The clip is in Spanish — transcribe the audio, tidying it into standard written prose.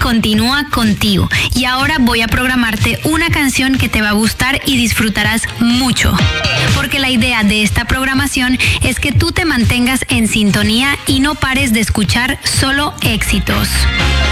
continúa contigo. Y ahora voy a programarte una canción que te va a gustar y disfrutarás mucho. Porque la idea de esta programación es que tú te mantengas en sintonía y no pares de escuchar solo éxitos.